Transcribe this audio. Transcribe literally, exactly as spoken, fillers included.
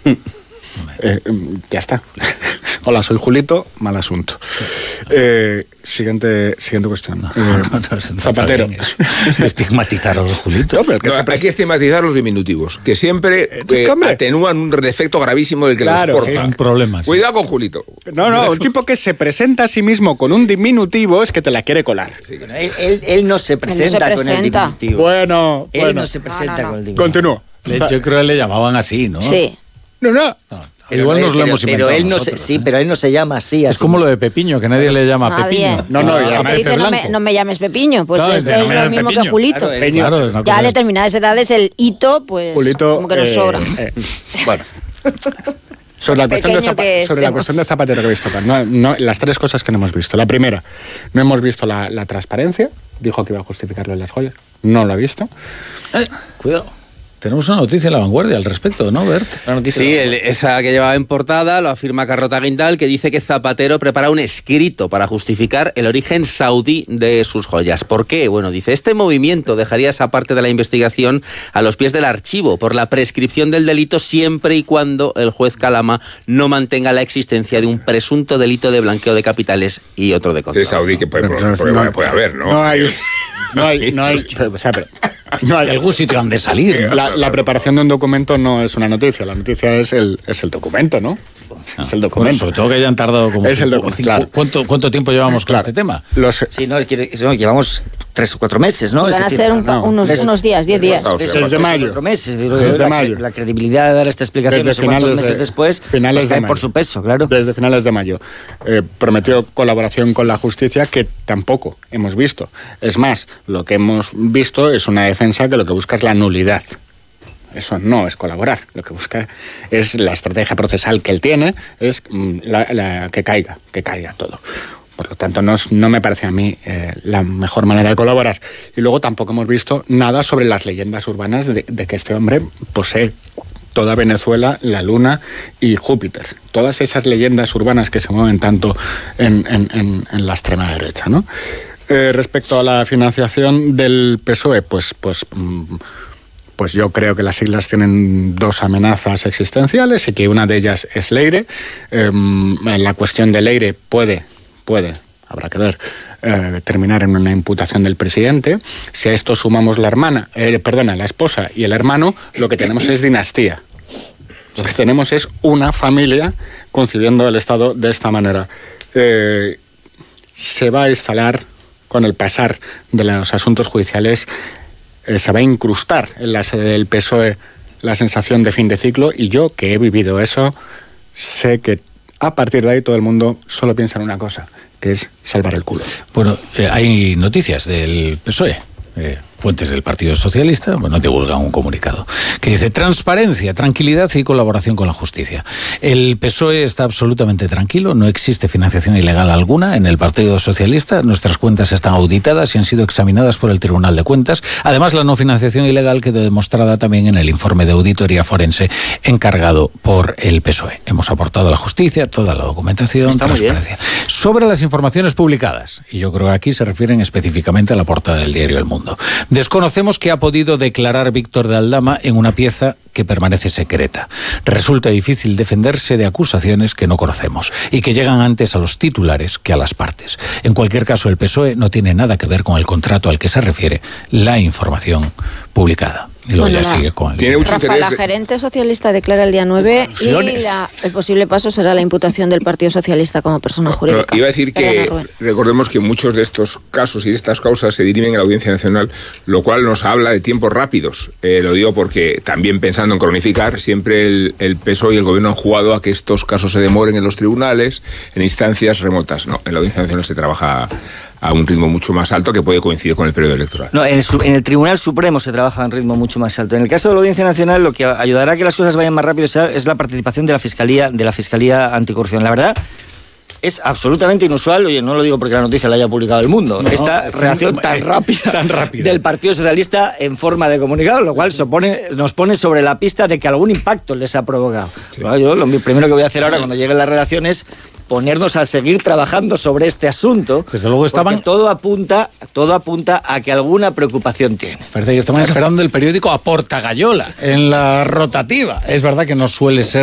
Eh, ya está. Hola, soy Julito, mal asunto. Eh, siguiente, siguiente cuestión. No, eh, no, no, no, Zapatero. Estigmatizar a los Julito. No, pero que No, se hay que estigmatizar los diminutivos, que siempre eh, hombre. atenúan un defecto gravísimo del que Claro, los porta. Un problema. Sí. Cuidado con Julito. No, no, un tipo que se presenta a sí mismo con un diminutivo es que te la quiere colar. Sí. Bueno, él, él, él no se presenta, se con el presenta. diminutivo. Bueno, Él bueno. no se presenta No, no, no. con el diminutivo. Continúo. Le- Yo creo que le llamaban así, ¿no? Sí. No, no. Pero Igual él- nos lo pero- hemos pero inventado él no se, nosotros, Sí, ¿eh? pero él no se llama así. Es como lo de Pepiño, que nadie le llama Nadie. Pepiño. No, no, Es ya que me te Pepe dice no me, Blanco. no me llames Pepiño, pues Claro, esto de no es me lo llames mismo que Pepiño. Julito. Claro, él- Peño. Claro, es una Ya a cosa- determinadas edades el hito, pues Julito, como que nos eh, sobra. eh, bueno. Sobre la, cuestión de, Pequeño Zapa- que es sobre la de cuestión más. de Zapatero que he visto, no, no, las tres cosas que no hemos visto. La primera, no hemos visto la, la transparencia. Dijo que iba a justificarlo en las joyas. No lo ha visto. Eh, cuidado. Tenemos una noticia en La Vanguardia al respecto, ¿no, Bert? La noticia- Sí, el- esa que llevaba en portada lo afirma Carlota Guindal, que dice que Zapatero prepara un escrito para justificar el origen saudí de sus joyas. ¿Por qué? Bueno, dice, este movimiento dejaría esa parte de la investigación a los pies del archivo por la prescripción del delito siempre y cuando el juez Calama no mantenga la existencia de un presunto delito de blanqueo de capitales y otro de Sí, contrabando. saudí que puede, Pero, puede- no, puede haber, ¿no? No hay. No hay. No hay. O sea, pero- no hay- De algún sitio han de salir, ¿no? la, la preparación de un documento no es una noticia. La noticia es el, es el documento, ¿no? Es el Bueno, documento. sobre todo que hayan tardado como Es el cinco- documento, cinco- claro. ¿cuánto, ¿Cuánto tiempo llevamos con Claro. este tema? Los, Sí, no, quiere- no, llevamos tres o cuatro meses, ¿no? Van Es a decir, ser un pa- no, unos, tres- unos días, diez días. O sea, tres- Desde tres o mayo. cuatro meses. Digo, Desde la, mayo. la credibilidad de dar esta explicación Desde no sé cuántos finales de- meses después finales pues cae de mayo. por su peso, claro. Desde finales de mayo. Eh, prometió colaboración con la justicia que tampoco hemos visto. Es más, lo que hemos visto es una defensa que lo que busca es la nulidad. Eso no es colaborar. Lo que busca es la estrategia procesal que él tiene, es mm, la, la- que caiga, que caiga todo. Por lo tanto, no, es- no me parece a mí eh, la mejor manera de colaborar. Y luego tampoco hemos visto nada sobre las leyendas urbanas de, de que este hombre posee toda Venezuela, la Luna y Júpiter. Todas esas leyendas urbanas que se mueven tanto en, en- en- en la extrema derecha, ¿no? Eh, respecto a la financiación del P S O E, pues, pues, mm, pues yo creo que las siglas tienen dos amenazas existenciales y que una de ellas es Leire. Eh, la cuestión de Leire puede, puede, habrá que ver, eh, terminar en una imputación del presidente. Si a esto sumamos la hermana, eh, perdona, la esposa y el hermano, lo que tenemos es dinastía. Lo que tenemos es una familia concibiendo el Estado de esta manera. Eh, se va a instalar, con el pasar de los asuntos judiciales, eh, se va a incrustar en la sede del P S O E la sensación de fin de ciclo, y yo, que he vivido eso, sé que a partir de ahí todo el mundo solo piensa en una cosa, que es salvar el culo. Bueno, eh, hay noticias del P S O E. Eh, fuentes del Partido Socialista, bueno, divulgan un comunicado que dice transparencia, tranquilidad y colaboración con la justicia. El P S O E está absolutamente tranquilo, no existe financiación ilegal alguna en el Partido Socialista, nuestras cuentas están auditadas y han sido examinadas por el Tribunal de Cuentas. Además, la no financiación ilegal quedó demostrada también en el informe de auditoría forense encargado por el P S O E. Hemos aportado a la justicia toda la documentación, Está muy bien. transparencia. Sobre las informaciones publicadas, y yo creo que aquí se refieren específicamente a la portada del diario El Mundo. Desconocemos qué ha podido declarar Víctor de Aldama en una pieza que permanece secreta. Resulta difícil defenderse de acusaciones que no conocemos y que llegan antes a los titulares que a las partes. En cualquier caso, el P S O E no tiene nada que ver con el contrato al que se refiere la información publicada. Y luego Bueno, ya la- sigue con el... Tiene mucho Rafa, la interés. gerente socialista declara el día nueve y Conclusiones. la- el posible paso será la imputación del Partido Socialista como persona No, jurídica. iba a decir que Perdona, Rubén. recordemos que muchos de estos casos y de estas causas se dirimen a la Audiencia Nacional, lo cual nos habla de tiempos rápidos. Eh, lo digo porque también pensando en cronificar, siempre el, el P S O E y el Gobierno han jugado a que estos casos se demoren en los tribunales, en instancias remotas. No, en la Audiencia Nacional se trabaja a un ritmo mucho más alto que puede coincidir con el periodo electoral. No, en el, su- en el Tribunal Supremo se trabaja a un ritmo mucho más alto. En el caso de la Audiencia Nacional, lo que ayudará a que las cosas vayan más rápido sea- es la participación de la Fiscalía, de la Fiscalía Anticorrupción. La verdad, es absolutamente inusual, oye, no lo digo porque la noticia la haya publicado El Mundo, No, esta es- reacción tan eh, rápida, tan rápida. del Partido Socialista en forma de comunicado, lo cual supone- nos pone sobre la pista de que algún impacto les ha provocado. Bueno, yo lo mi- primero que voy a hacer ahora cuando lleguen las redacciones es ponernos a seguir trabajando sobre este asunto. Desde luego estaban- porque todo apunta, todo apunta a que alguna preocupación tiene. Parece que estaban esperando el periódico a Portagayola en la rotativa. Es verdad que no suele ser